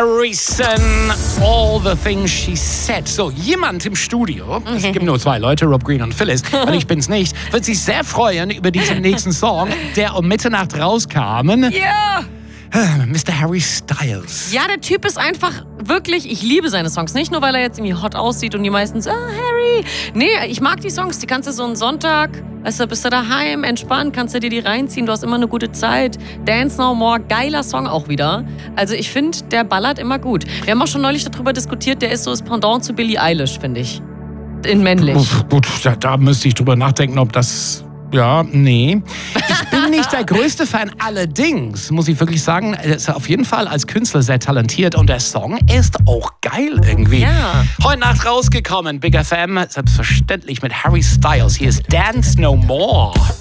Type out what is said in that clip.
Harrison, All the Things She Said. So, jemand im Studio, es gibt nur 2 Leute, Rob Green und Phyllis, und ich bin's nicht, wird sich sehr freuen über diesen nächsten Song, der um Mitternacht rauskam. Ja! Mr. Harry Styles. Ja, der Typ ist einfach wirklich, ich liebe seine Songs. Nicht nur, weil er jetzt irgendwie hot aussieht und die meisten so, Harry. Nee, ich mag die Songs, die kannst du so einen Sonntag, weißt du, bist du daheim, entspannt, kannst du dir die reinziehen, du hast immer eine gute Zeit. Dance No More, geiler Song auch wieder. Also ich finde, der ballert immer gut. Wir haben auch schon neulich darüber diskutiert, der ist so das Pendant zu Billie Eilish, finde ich. In männlich. Gut, da müsste ich drüber nachdenken, ob das... Ja, nee. Ich bin nicht der größte Fan. Allerdings muss ich wirklich sagen, er ist auf jeden Fall als Künstler sehr talentiert und der Song ist auch geil irgendwie. Ja. Heute Nacht rausgekommen, Big FM, selbstverständlich mit Harry Styles. Hier ist Dance No More.